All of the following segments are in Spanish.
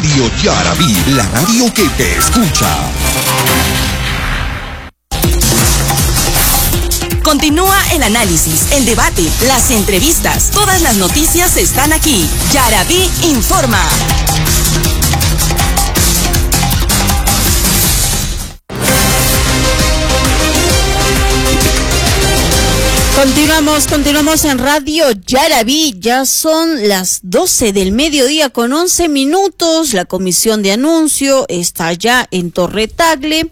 Radio Yarabí, la radio que te escucha. Continúa el análisis, el debate, las entrevistas. Todas las noticias están aquí. Yarabí informa. Continuamos en Radio Yarabí. Ya son las 12 del mediodía con 11 minutos. La comisión de anuncio está ya en Torre Tagle.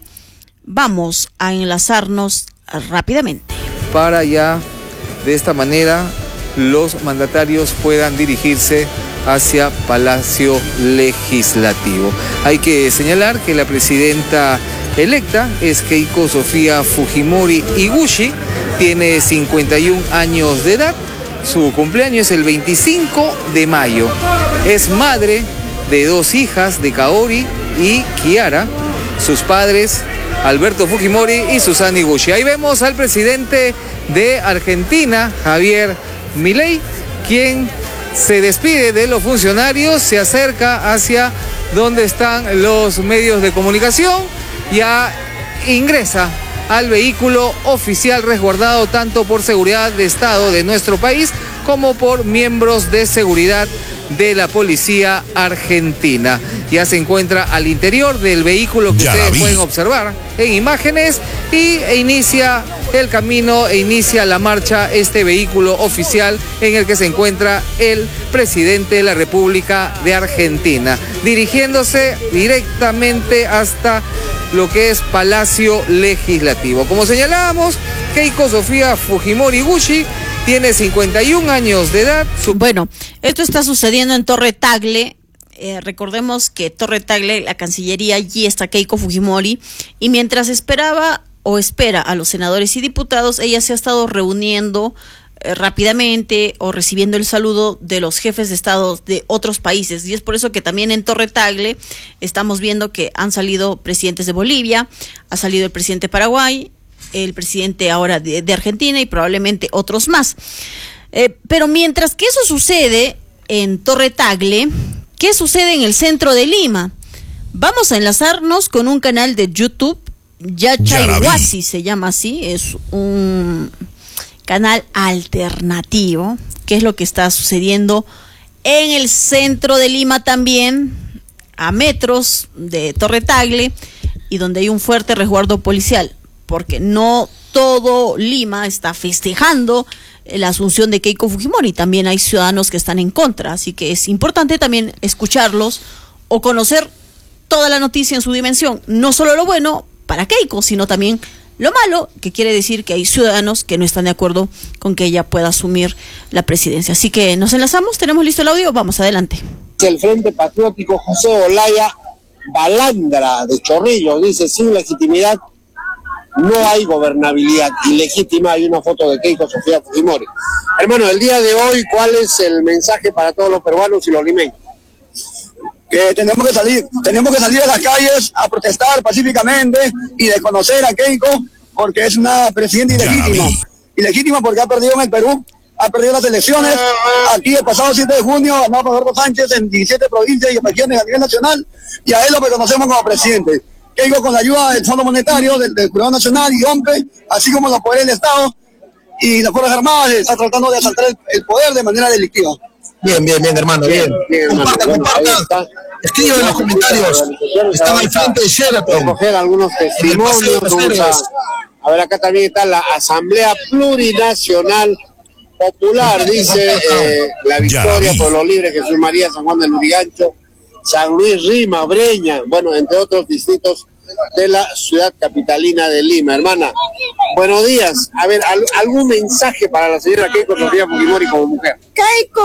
Vamos a enlazarnos rápidamente. Para ya, de esta manera, los mandatarios puedan dirigirse hacia Palacio Legislativo. Hay que señalar que la presidenta electa es Keiko Sofía Fujimori Iguchi, tiene 51 años de edad, su cumpleaños es el 25 de mayo. Es madre de 2 hijas, de Kaori y Kiara, sus padres Alberto Fujimori y Susana Iguchi. Ahí vemos al presidente de Argentina, Javier Milei, quien se despide de los funcionarios, se acerca hacia donde están los medios de comunicación, ya ingresa al vehículo oficial resguardado tanto por seguridad de Estado de nuestro país como por miembros de seguridad de la policía argentina. Ya se encuentra al interior del vehículo que ustedes pueden observar en imágenes y inicia el camino e inicia la marcha este vehículo oficial en el que se encuentra el presidente de la República de Argentina, dirigiéndose directamente hasta lo que es Palacio Legislativo. Como señalábamos, Keiko Sofía Fujimori Iguchi tiene 51 años de edad. Bueno, esto está sucediendo en Torre Tagle. Recordemos que Torre Tagle, la Cancillería, allí está Keiko Fujimori, y mientras esperaba o espera a los senadores y diputados, ella se ha estado reuniendo rápidamente o recibiendo el saludo de los jefes de Estado de otros países, y es por eso que también en Torre Tagle estamos viendo que han salido presidentes de Bolivia, ha salido el presidente de Paraguay, el presidente ahora de Argentina y probablemente otros más. Pero mientras que eso sucede en Torre Tagle, ¿qué sucede en el centro de Lima? Vamos a enlazarnos con un canal de YouTube, Yachayhuasi se llama así, es un canal alternativo. ¿Qué es lo que está sucediendo en el centro de Lima también, a metros de Torre Tagle, y donde hay un fuerte resguardo policial? Porque no todo Lima está festejando la asunción de Keiko Fujimori, también hay ciudadanos que están en contra, así que es importante también escucharlos o conocer toda la noticia en su dimensión, no solo lo bueno para Keiko, sino también lo malo, que quiere decir que hay ciudadanos que no están de acuerdo con que ella pueda asumir la presidencia. Así que nos enlazamos, tenemos listo el audio, vamos adelante. El Frente Patriótico José Olaya Balandra de Chorrillos dice: sin legitimidad no hay gobernabilidad, ilegítima. Hay una foto de Keiko Sofía Fujimori. Hermano, el día de hoy, ¿cuál es el mensaje para todos los peruanos y los limeños? Que tenemos que salir a las calles a protestar pacíficamente y reconocer a Keiko, porque es una presidenta ilegítima. Ilegítima porque ha perdido en el Perú, ha perdido las elecciones. Aquí el pasado 7 de junio ganó Roberto Sánchez en 17 provincias y regiones a nivel nacional, y a él lo reconocemos como presidente. Keiko, con la ayuda del Fondo Monetario, del Gobierno Nacional y OMPE, así como los poderes del Estado y las Fuerzas Armadas, está tratando de asaltar el poder de manera delictiva. Bien, hermano, bien. Comparta. Escriban en los comentarios. Están al frente de Sheraton. Recoger algunos testimonios. A ver, acá también está la Asamblea Plurinacional Popular, dice La Victoria, Pueblo Libre, Jesús María, San Juan del Lurigancho, San Luis, Rima, Breña, bueno, entre otros distritos de la ciudad capitalina de Lima. Hermana, buenos días. A ver, ¿algún mensaje para la señora Keiko Sofía Fujimori como mujer? Keiko,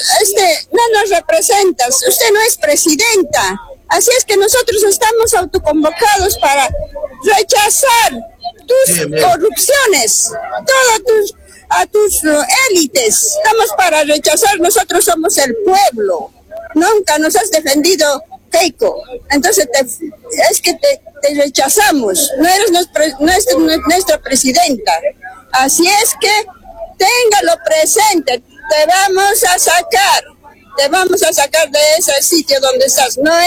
no nos representas, usted no es presidenta, así es que nosotros estamos autoconvocados para rechazar tus corrupciones, a tus élites, estamos para rechazar, nosotros somos el pueblo, nunca nos has defendido, Keiko, entonces te rechazamos, no eres nuestra presidenta, así es que téngalo presente, te vamos a sacar de ese sitio donde estás, no